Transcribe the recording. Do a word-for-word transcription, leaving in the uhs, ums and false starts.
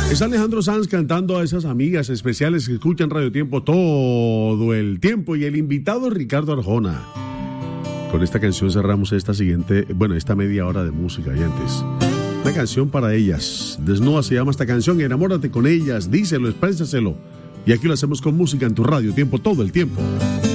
Es Alejandro Sanz cantando a esas amigas especiales que escuchan Radio Tiempo todo el tiempo, y el invitado es Ricardo Arjona. Con esta canción cerramos esta siguiente, bueno, esta media hora de música, oyentes. Una canción para ellas. Desnuda se llama esta canción. Enamórate con ellas, díselo, exprésaselo. Y aquí lo hacemos con música en tu Radio Tiempo todo el tiempo.